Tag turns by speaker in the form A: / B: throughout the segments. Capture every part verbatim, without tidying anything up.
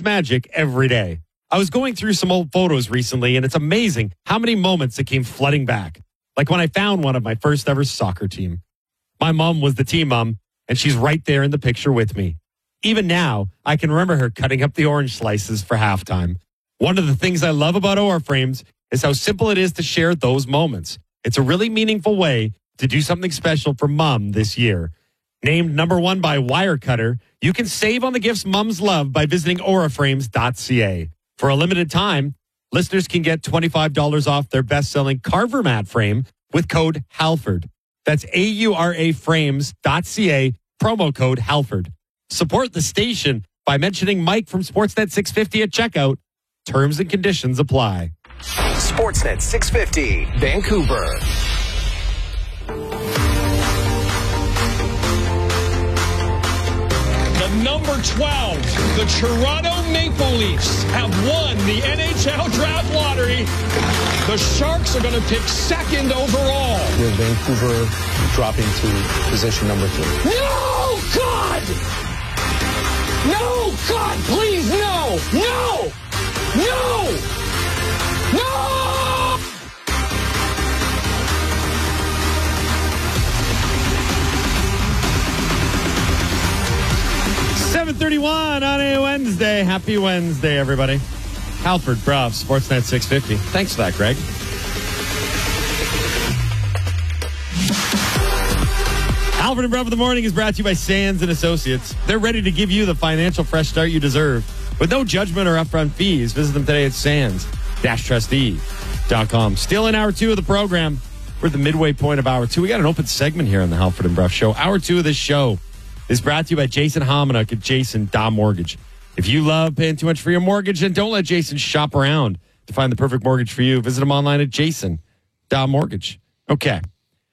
A: Frames magic every day. I was going through some old photos recently, and it's amazing how many moments that came flooding back. Like when I found one of my first ever soccer team. My mom was the team mom, and she's right there in the picture with me. Even now, I can remember her cutting up the orange slices for halftime. One of the things I love about Aura Frames is how simple it is to share those moments. It's a really meaningful way to do something special for mom this year. Named number one by Wirecutter, you can save on the gifts moms love by visiting aura frames dot c a. For a limited time, listeners can get twenty-five dollars off their best-selling Carver mat frame with code Halford. That's A U R A frames dot c a, promo code Halford. Support the station by mentioning Mike from Sportsnet six fifty at checkout. Terms and conditions apply.
B: Sportsnet six fifty, Vancouver.
C: Number twelve, the Toronto Maple Leafs have won the N H L Draft Lottery. The Sharks are going to pick second overall.
D: With Vancouver dropping to position number three.
C: No, God! No, God, please, no! No! No! No!
A: seven thirty-one on a Wednesday. Happy Wednesday, everybody. Halford, Bruff, Sportsnet six fifty. Thanks for that, Greg. Halford and Bruff in the morning is brought to you by Sands and Associates. They're ready to give you the financial fresh start you deserve. With no judgment or upfront fees, visit them today at sands dash trustee dot com. Still in hour two of the program. We're at the midway point of hour two. We got an open segment here on the Halford and Bruff Show. Hour two of this show is brought to you by Jason Hominick at Jason Daw Mortgage. If you love paying too much for your mortgage, then don't let Jason shop around to find the perfect mortgage for you. Visit him online at Jason Daw Mortgage. Okay.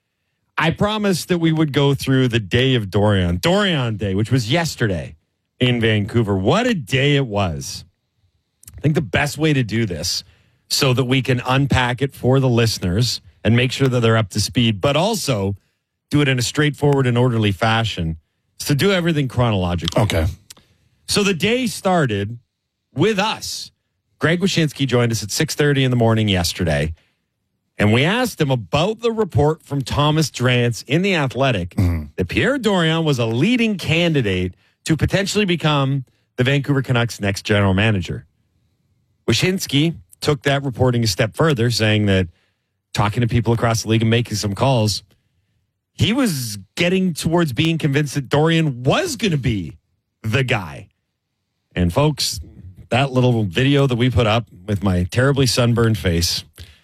A: I promised that we would go through the day of Dorion. Dorion Day, which was yesterday in Vancouver. What a day it was. I think the best way to do this so that we can unpack it for the listeners and make sure that they're up to speed, but also do it in a straightforward and orderly fashion, is to do everything chronologically.
E: Okay.
A: So the day started with us. Greg Wyshynski joined us at six thirty in the morning yesterday, and we asked him about the report from Thomas Drance in The Athletic mm-hmm. that Pierre Dorion was a leading candidate to potentially become the Vancouver Canucks' next general manager. Wyshynski took that reporting a step further, saying that talking to people across the league and making some calls, he was getting towards being convinced that Dorion was going to be the guy. And folks, that little video that we put up with my terribly sunburned face,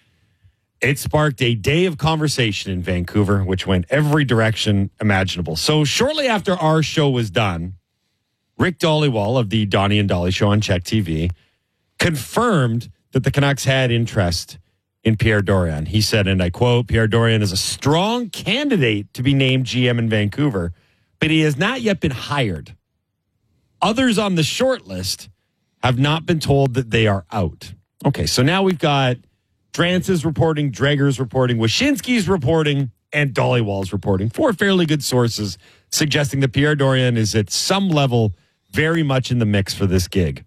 A: it sparked a day of conversation in Vancouver, which went every direction imaginable. So shortly after our show was done, Rick Dhaliwal of the Donnie and Dolly Show on Czech T V confirmed that the Canucks had interest in Pierre Dorion. He said, and I quote, Pierre Dorion is a strong candidate to be named G M in Vancouver, but he has not yet been hired. Others on the short list have not been told that they are out. Okay, so now we've got Drance's reporting, Dreger's reporting, Wyshynski's reporting, and Dhaliwal's reporting. Four fairly good sources suggesting that Pierre Dorion is at some level very much in the mix for this gig.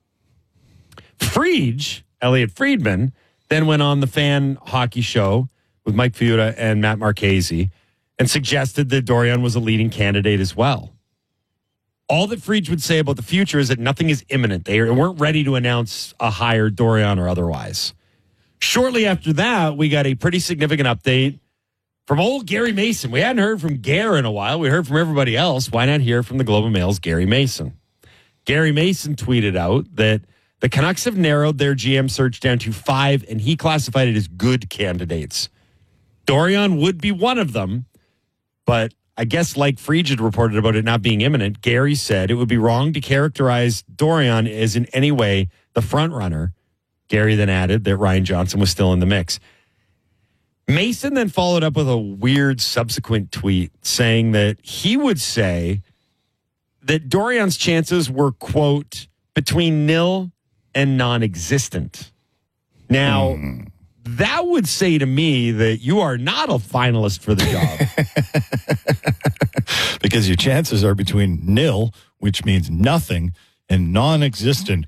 A: Friedge, Elliot Friedman, then went on the Fan Hockey Show with Mike Fiuta and Matt Marchese and suggested that Dorion was a leading candidate as well. All that Friedge would say about the future is that nothing is imminent. They weren't ready to announce a hire, Dorion or otherwise. Shortly after that, we got a pretty significant update from old Gary Mason. We hadn't heard from Gare in a while. We heard from everybody else. Why not hear from the Globe and Mail's Gary Mason? Gary Mason tweeted out that the Canucks have narrowed their G M search down to five, and he classified it as good candidates. Dorion would be one of them, but I guess like Friedge had reported about it not being imminent, Gary said it would be wrong to characterize Dorion as in any way the front runner. Gary then added that Ryan Johnson was still in the mix. Mason then followed up with a weird subsequent tweet saying that he would say that Dorion's chances were, quote, between nil and non-existent. Now, mm. that would say to me that you are not a finalist for the
E: job. Because your chances are between nil, which means nothing, and non-existent,